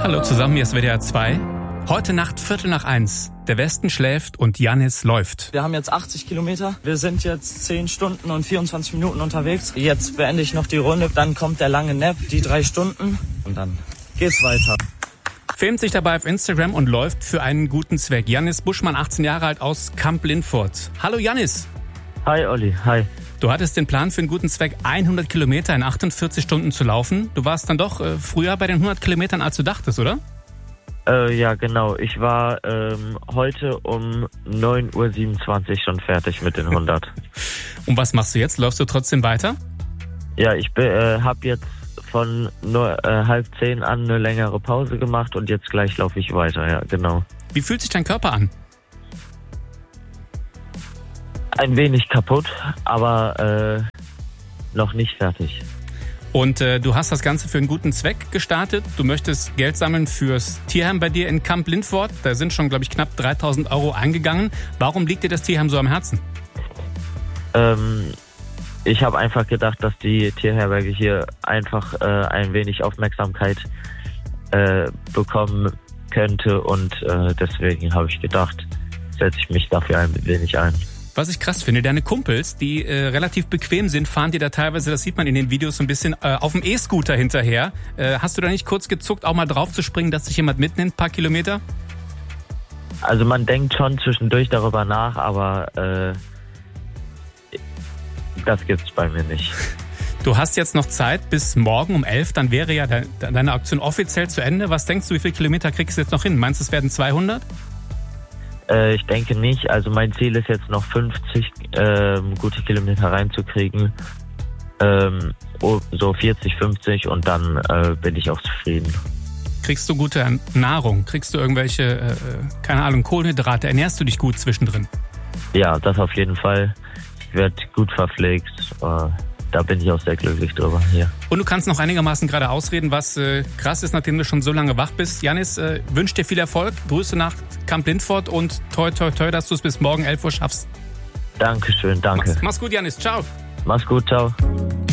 Hallo zusammen, hier ist WDR 2. Heute Nacht 1:15. Der Westen schläft und Yannis läuft. Wir haben jetzt 80 Kilometer. Wir sind jetzt 10 Stunden und 24 Minuten unterwegs. Jetzt beende ich noch die Runde. Dann kommt der lange Nap, die 3 Stunden. Und dann geht's weiter. Filmt sich dabei auf Instagram und läuft für einen guten Zweck. Yannis Buschmann, 18 Jahre alt, aus Kamp-Lintfort. Hallo Yannis. Hi Olli, hi. Du hattest den Plan für einen guten Zweck, 100 Kilometer in 48 Stunden zu laufen. Du warst dann doch früher bei den 100 Kilometern, als du dachtest, oder? Ja, genau. Ich war heute um 9:27 Uhr schon fertig mit den 100. Und was machst du jetzt? Läufst du trotzdem weiter? Ja, ich habe jetzt von 9:30 an eine längere Pause gemacht und jetzt gleich laufe ich weiter, ja, genau. Wie fühlt sich dein Körper an? Ein wenig kaputt, aber noch nicht fertig. Und du hast das Ganze für einen guten Zweck gestartet. Du möchtest Geld sammeln fürs Tierheim bei dir in Kamp-Lintfort. Da sind schon, glaube ich, knapp 3.000 € eingegangen. Warum liegt dir das Tierheim so am Herzen? Ich habe einfach gedacht, dass die Tierherberge hier einfach ein wenig Aufmerksamkeit bekommen könnte und deswegen habe ich gedacht, setze ich mich dafür ein wenig ein. Was ich krass finde, deine Kumpels, die relativ bequem sind, fahren dir da teilweise, das sieht man in den Videos, so ein bisschen auf dem E-Scooter hinterher. Hast du da nicht kurz gezuckt, auch mal drauf zu springen, dass dich jemand mitnimmt, ein paar Kilometer? Also man denkt schon zwischendurch darüber nach, aber das gibt's bei mir nicht. Du hast jetzt noch Zeit bis morgen um 11, dann wäre ja deine Aktion offiziell zu Ende. Was denkst du, wie viele Kilometer kriegst du jetzt noch hin? Meinst du, es werden 200? Ich denke nicht. Also mein Ziel ist jetzt noch 50 gute Kilometer reinzukriegen. So 40, 50 und dann bin ich auch zufrieden. Kriegst du gute Nahrung? Kriegst du irgendwelche, keine Ahnung, Kohlenhydrate? Ernährst du dich gut zwischendrin? Ja, das auf jeden Fall. Ich werde gut verpflegt. Da bin ich auch sehr glücklich drüber hier. Und du kannst noch einigermaßen gerade ausreden, was krass ist, nachdem du schon so lange wach bist. Yannis, wünsche dir viel Erfolg. Grüße nach Kamp-Lintfort und toi, toi, toi, dass du es bis morgen 11 Uhr schaffst. Dankeschön, danke. Mach's gut, Yannis. Ciao. Mach's gut, ciao.